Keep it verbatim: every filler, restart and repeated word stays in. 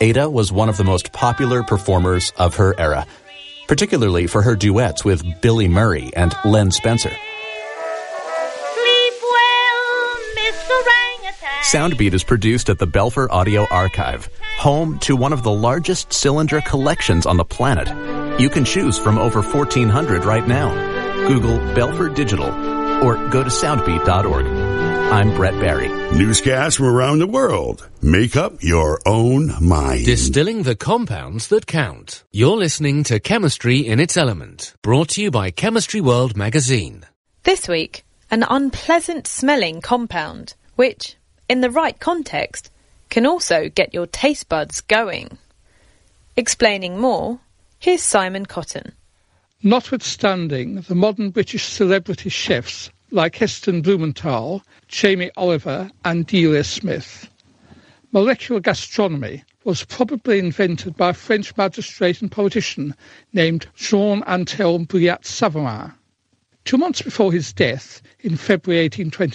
Ada was one of the most popular performers of her era, particularly for her duets with Billy Murray and Len Spencer. Sleep well, Miss Orangutan. Soundbeat is produced at the Belfer Audio Archive, home to one of the largest cylinder collections on the planet. You can choose from over fourteen hundred right now. Google Belfer Digital or go to soundbeat dot org. I'm Brett Barry. Newscasts from around the world. Make up your own mind. Distilling the compounds that count. You're listening to Chemistry in its Element, brought to you by Chemistry World magazine. This week, an unpleasant smelling compound, which, in the right context, can also get your taste buds going. Explaining more, here's Simon Cotton. Notwithstanding the modern British celebrity chefs like Heston Blumenthal, Jamie Oliver and Delia Smith, molecular gastronomy was probably invented by a French magistrate and politician named Jean-Antoine Brillat-Savarin. Two months before his death, in February eighteen twenty,